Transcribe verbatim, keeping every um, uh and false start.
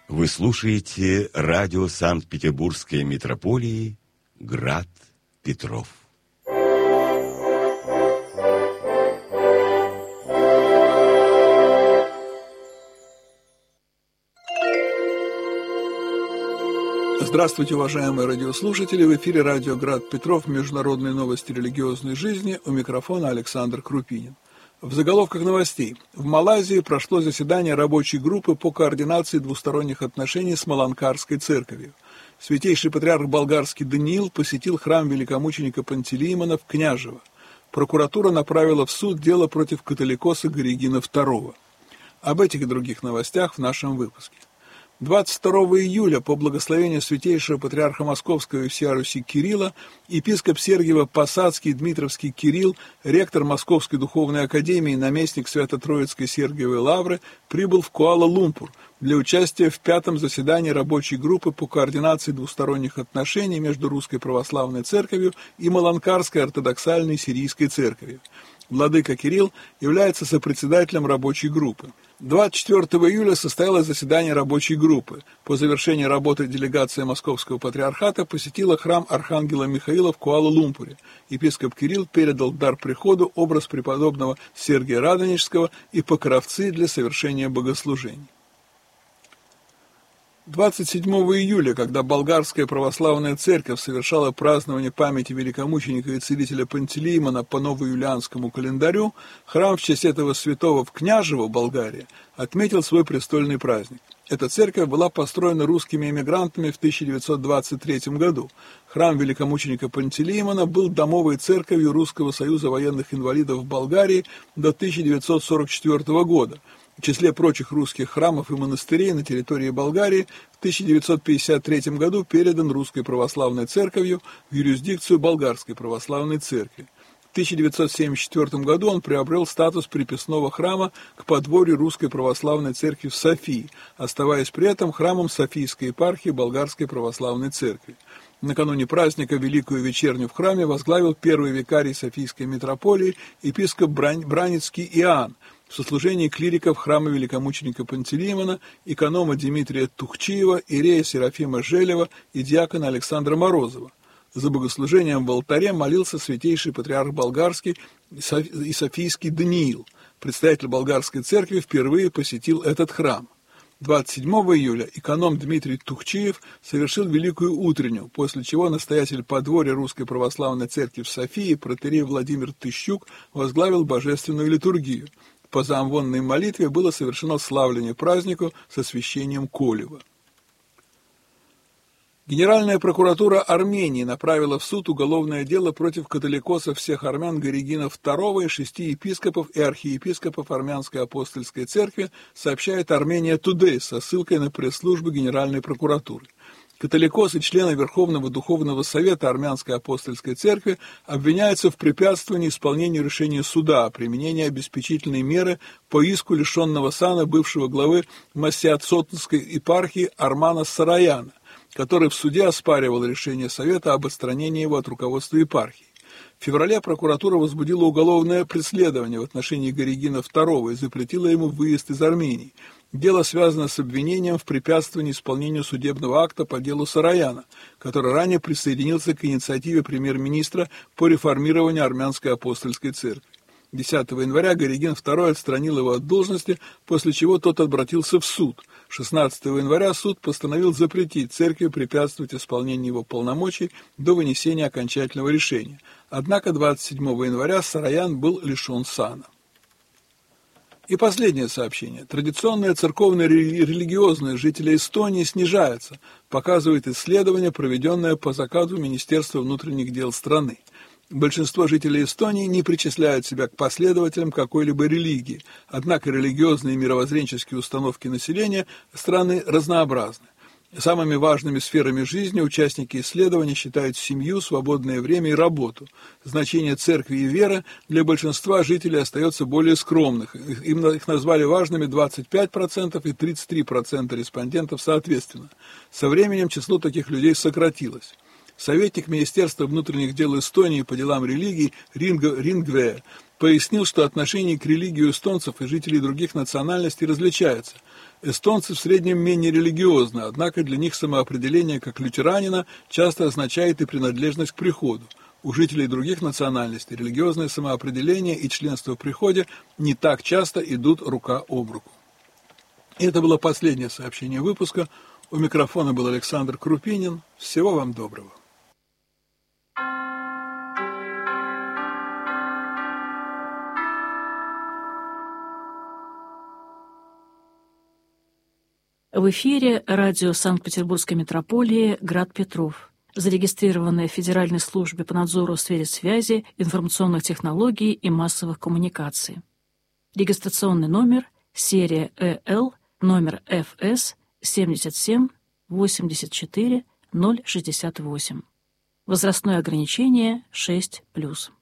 Вы слушаете радио Санкт-Петербургской митрополии «Град Петров». Здравствуйте, уважаемые радиослушатели! В эфире радио «Град Петров», международные новости религиозной жизни. У микрофона Александр Крупинин. В заголовках новостей. В Малайзии прошло заседание рабочей группы по координации двусторонних отношений с Маланкарской церковью. Святейший патриарх болгарский Даниил посетил храм великомученика Пантелеимона в Княжево. Прокуратура направила в суд дело против католикоса Горигина второго. Об этих и других новостях в нашем выпуске. двадцать второго июля по благословению святейшего патриарха Московского и всея Руси Кирилла епископ Сергиево-Посадский Дмитровский Кирилл, ректор Московской духовной академии, наместник Свято-Троицкой Сергиевой лавры, прибыл в Куала-Лумпур для участия в пятом заседании рабочей группы по координации двусторонних отношений между Русской Православной Церковью и Маланкарской ортодоксальной сирийской церковью. Владыка Кирилл является сопредседателем рабочей группы. двадцать четвёртого июля состоялось заседание рабочей группы. По завершении работы делегация Московского патриархата посетила храм Архангела Михаила в Куала-Лумпуре. Епископ Кирилл передал дар приходу образ преподобного Сергия Радонежского и покровцы для совершения богослужений. двадцать седьмого июля, когда Болгарская православная церковь совершала празднование памяти великомученика и целителя Пантелеимона по новоюлианскому календарю, храм в честь этого святого в Княжево, Болгария, отметил свой престольный праздник. Эта церковь была построена русскими эмигрантами в тысяча девятьсот двадцать третьем году. Храм великомученика Пантелеимона был домовой церковью Русского союза военных инвалидов в Болгарии до тысяча девятьсот сорок четвёртого года. В числе прочих русских храмов и монастырей на территории Болгарии в тысяча девятьсот пятьдесят третьем году передан Русской Православной Церковью в юрисдикцию Болгарской Православной Церкви. В тысяча девятьсот семьдесят четвёртом году он приобрел статус приписного храма к подворью Русской Православной Церкви в Софии, оставаясь при этом храмом Софийской епархии Болгарской Православной Церкви. Накануне праздника Великую вечерню в храме возглавил первый викарий Софийской митрополии епископ Брань, Браницкий Иоанн, в сослужении клириков храма великомученика Пантелеимона, эконома Дмитрия Тухчиева, иерея Серафима Желева и диакона Александра Морозова. За богослужением в алтаре молился святейший патриарх болгарский и софийский Даниил. Предстоятель болгарской церкви впервые посетил этот храм. двадцать седьмого июля эконом Дмитрий Тухчиев совершил Великую утренню, после чего настоятель подворья Русской Православной Церкви в Софии протоиерей Владимир Тыщук возглавил божественную литургию. По заамвонной молитве было совершено славление празднику с освящением колева. Генеральная прокуратура Армении направила в суд уголовное дело против католикоса всех армян Горигина второго и шести епископов и архиепископов Армянской апостольской церкви, сообщает Армения Тудей со ссылкой на пресс-службу Генеральной прокуратуры. Католикос и члены Верховного Духовного Совета Армянской апостольской церкви обвиняются в препятствовании исполнению решения суда о применении обеспечительной меры по иску лишенного сана бывшего главы Масиат-Сотнской епархии Армана Сараяна, который в суде оспаривал решение Совета об отстранении его от руководства епархии. В феврале прокуратура возбудила уголовное преследование в отношении Горигина второго и запретила ему выезд из Армении. Дело связано с обвинением в препятствовании исполнению судебного акта по делу Сараяна, который ранее присоединился к инициативе премьер-министра по реформированию Армянской апостольской церкви. десятого января Горигин второй отстранил его от должности, после чего тот обратился в суд. шестнадцатого января суд постановил запретить церкви препятствовать исполнению его полномочий до вынесения окончательного решения. Однако двадцать седьмого января Сараян был лишен сана. И последнее сообщение. Традиционная церковная религиозность жителей Эстонии снижается, показывает исследование, проведенное по заказу Министерства внутренних дел страны. Большинство жителей Эстонии не причисляют себя к последователям какой-либо религии, однако религиозные и мировоззренческие установки населения страны разнообразны. Самыми важными сферами жизни участники исследования считают семью, свободное время и работу. Значение церкви и веры для большинства жителей остается более скромных. Им их назвали важными двадцать пять процентов и тридцать три процента респондентов соответственно. Со временем число таких людей сократилось. Советник Министерства внутренних дел Эстонии по делам религий Ринго Рингве пояснил, что отношение к религии эстонцев и жителей других национальностей различается. Эстонцы в среднем менее религиозны, однако для них самоопределение как лютеранина часто означает и принадлежность к приходу. У жителей других национальностей религиозное самоопределение и членство в приходе не так часто идут рука об руку. И это было последнее сообщение выпуска. У микрофона был Александр Крупинин. Всего вам доброго. В эфире радио Санкт-Петербургской митрополии «Град Петров», зарегистрированное в Федеральной службе по надзору в сфере связи, информационных технологий и массовых коммуникаций. Регистрационный номер, серия Э Л, номер Ф С семьдесят семь восемьдесят четыре ноль шестьдесят восемь. Возрастное ограничение шесть плюс.